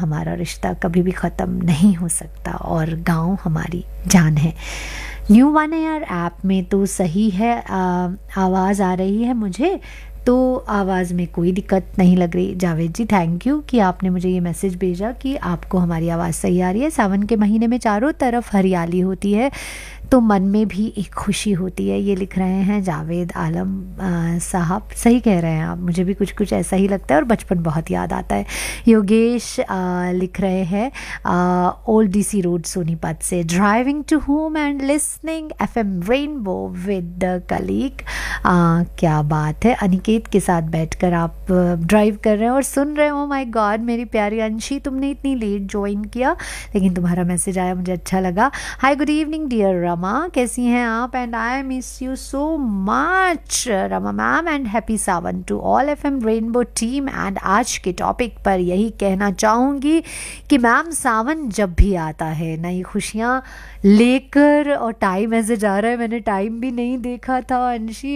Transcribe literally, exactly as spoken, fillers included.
हमारा रिश्ता कभी भी ख़त्म नहीं हो सकता और गाँव हमारी जान है। न्यू वन एयर ऐप में तो सही है, आवाज़ आ रही है मुझे, तो आवाज़ में कोई दिक्कत नहीं लग रही। जावेद जी थैंक यू कि आपने मुझे ये मैसेज भेजा कि आपको हमारी आवाज़ सही आ रही है। सावन के महीने में चारों तरफ हरियाली होती है तो मन में भी एक खुशी होती है, ये लिख रहे हैं जावेद आलम साहब। सही कह रहे हैं आप, मुझे भी कुछ कुछ ऐसा ही लगता है और बचपन बहुत याद आता है। योगेश आ, लिख रहे हैं ओल्ड डीसी रोड सोनीपत से, driving to home and listening FM rainbow with colleague. क्या बात है, अनिकेत के साथ बैठकर आप ड्राइव कर रहे हैं और सुन रहे हो। माय गॉड मेरी प्यारी अंशी, तुमने इतनी लेट ज्वाइन किया लेकिन तुम्हारा मैसेज आया, मुझे अच्छा लगा। Hi good evening dear Rama, कैसी हैं आप? And I miss you so much Rama ma'am and happy Sawan to all FM rainbow team. And आज के टॉपिक पर यही कहना चाहूँगी कि मैम सावन जब भी आता है नई खुशियाँ लेकर, और टाइम ऐसे जा रहा है मैंने टाइम भी नहीं देखा था अंशी।